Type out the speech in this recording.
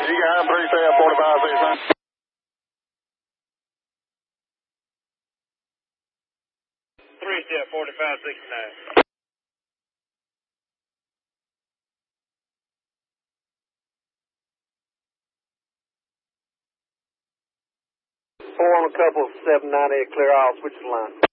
You got 3 step 4569. 3 step 4569. Four on a couple, 798, clear all, switch the line.